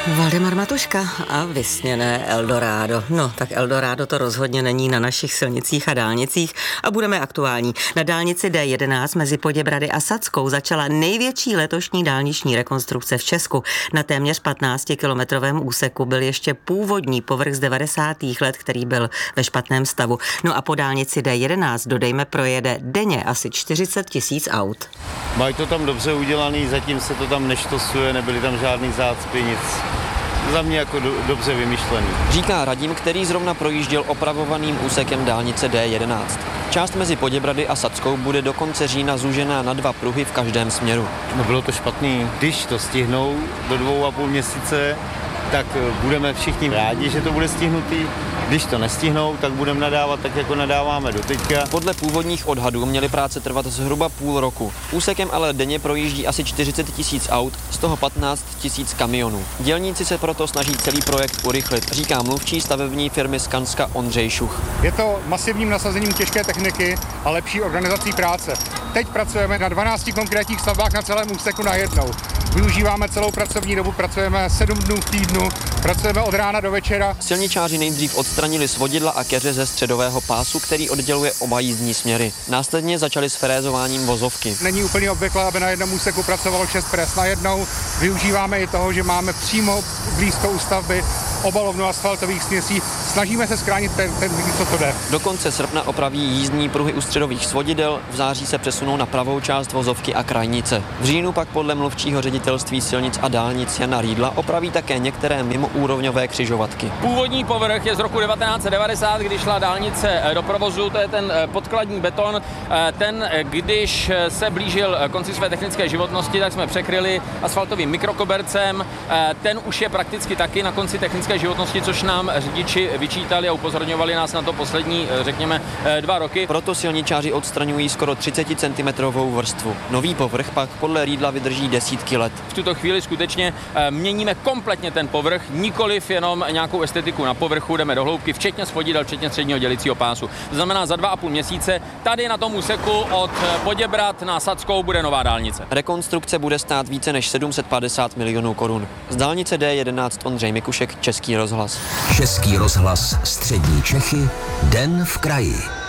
Valdemar Matuška a vysněné Eldorado. No, tak Eldorado to rozhodně není na našich silnicích a dálnicích a budeme aktuální. Na dálnici D11 mezi Poděbrady a Sadskou začala největší letošní dálniční rekonstrukce v Česku. Na téměř 15-kilometrovém úseku byl ještě původní povrch z 90. let, který byl ve špatném stavu. No a po dálnici D11, dodejme, projede denně asi 40 000 aut. Mají to tam dobře udělaný, zatím se to tam neštosuje, nebyly tam žádný zácpy, nic. Za mě jako dobře vymyšlený. Říká Radim, který zrovna projížděl opravovaným úsekem dálnice D11. Část mezi Poděbrady a Sadskou bude do konce října zúžená na 2 pruhy v každém směru. No bylo to špatný. Když to stihnou do 2,5 měsíce, tak budeme všichni rádi, že to bude stihnutý. Když to nestihnou, tak budeme nadávat tak, jako nadáváme doteďka. Podle původních odhadů měly práce trvat zhruba půl roku. Úsekem ale denně projíždí asi 40 000 aut, z toho 15 000 kamionů. Dělníci se proto snaží celý projekt urychlit, říká mluvčí stavební firmy Skanska Ondřej Šuch. Je to masivním nasazením těžké techniky a lepší organizací práce. Teď pracujeme na 12 konkrétních stavbách na celém úseku najednou. Využíváme celou pracovní dobu, pracujeme 7 dnů v týdnu, pracujeme od rána do večera. Silničáři nejdřív odstranili svodidla a keře ze středového pásu, který odděluje oba jízdní směry. Následně začali s frézováním vozovky. Není úplně obvyklé, aby na jednom úseku pracovalo 6 fréz najednou. Využíváme i toho, že máme přímo blízko u stavby obalovnu asfaltových směsí. Snažíme se zkránit ten co to jde. Do konce srpna opraví jízdní pruhy u středových svodidel, v září se přesunou na pravou část vozovky a krajnice. V říjnu pak podle mluvčího ředitelství silnic a dálnic Jana Rýdla opraví také některé mimoúrovňové křižovatky. Původní povrch je z roku 1990, když šla dálnice do provozu, to je ten podkladní beton. Ten, když se blížil konci své technické životnosti, tak jsme překryli asfaltovým mikrokobercem. Ten už je prakticky taky na konci technické životnosti, což nám řidiči vyčítali a upozorňovali nás na to poslední, řekněme, 2 roky. Proto silničáři odstraňují skoro 30 cm vrstvu. Nový povrch pak podle Rýdla vydrží desítky let. V tuto chvíli skutečně měníme kompletně ten povrch, nikoliv jenom nějakou estetiku na povrchu, jdeme do hloubky, včetně svodidel, včetně středního dělicího pásu. To znamená, za 2,5 měsíce tady na tom úseku od Poděbrad na Sadskou bude nová dálnice. Rekonstrukce bude stát více než 750 milionů korun. Z dálnice D11 Ondřej Mikušek, Český rozhlas. Český rozhlas Střední Čechy, Den v kraji.